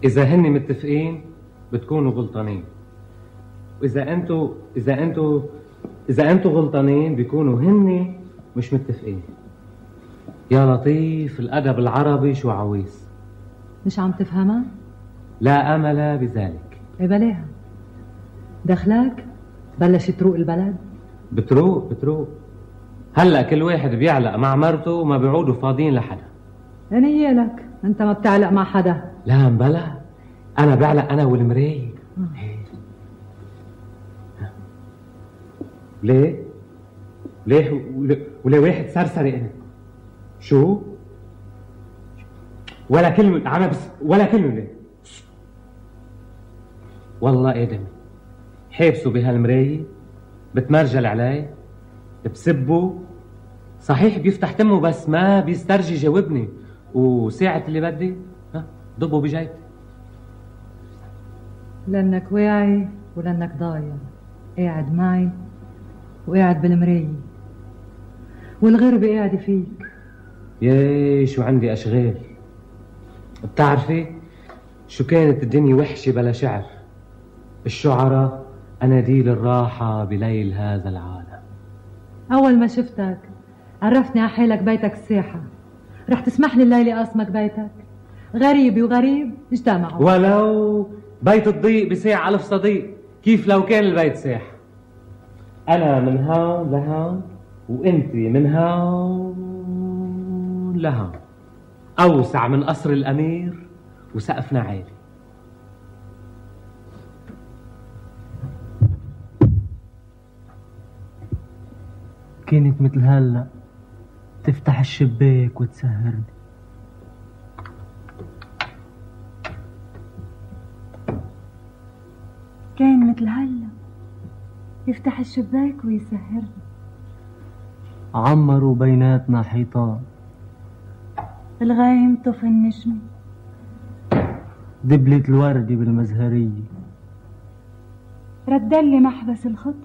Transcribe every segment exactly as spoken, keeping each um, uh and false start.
إذا هن متفقين بتكونوا غلطانين، وإذا أنتوا إذا أنتوا إذا أنتوا غلطانين بيكونوا هن مش متفقين. يا لطيف، الأدب العربي شو عويس. مش عم تفهمها؟ لا أمل بذلك. إيه بلاها، دخلك بلش تروق البلد. بتروق بتروق هلأ كل واحد بيعلق مع مرته وما بيعودوا فاضيين لحدا. أنا لك أنت ما بتعلق مع حدا. لا مبلا، أنا بعلق أنا والمراية. ليه؟ ليه وليه واحد سرسري أنا؟ شو؟ ولا كلمة عم بس ولا كلمة ليه؟ والله ادمي حابسوا بهالمراية، بتمرجل علي، بسبه، صحيح بيفتح تمه بس ما بيسترجي جاوبني، وساعة اللي بدي ها ضبه بجيبتي. لأنك واعي ولأنك ضايع، قاعد معي وقاعد بالمراية، والغربة قاعدة فيك. ياي شو عندي أشغال. بتعرفي شو كانت الدنيا وحشة بلا شعر. الشعراء أناديل الراحة بليل هذا العالم. أول ما شفتك عرفتني على حالك بيتك الساحة، رح تسمح لي الليلة أقسمك بيتك. غريب وغريب اجتمعوا، ولو بيت الضيق بساع ألف صديق. كيف لو كان البيت ساحة؟ أنا من هون لهون وأنت من هون لهون، أوسع من قصر الأمير وسقفنا عالي. كانت مثل هلا تفتح الشباك وتسهرني. كان مثل هلا يفتح الشباك ويسهرني. عمروا بيناتنا حيطان، الغايم طفى النجمة، دبلة الوردة بالمزهرية، ردلي محبس الخطر.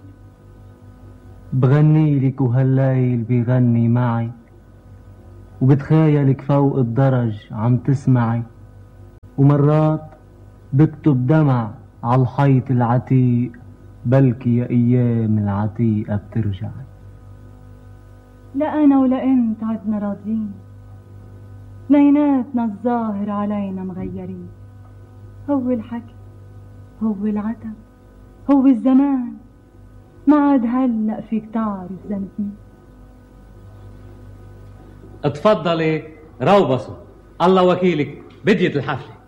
بغني لك وهالليل بيغني معي، وبتخيلك فوق الدرج عم تسمعي، ومرات بكتب دمع على الحيط العتيق، بلكي يا ايام العتيقة بترجعي. لا انا ولا انت عدنا راضيين، اثنيناتنا الظاهر علينا مغيرين. هو الحكي، هو العتب، هو الزمان، ما عاد هلأ فيك تعرف ذنبي. اتفضلي روبصوا، الله وكيلك بديت الحفلة.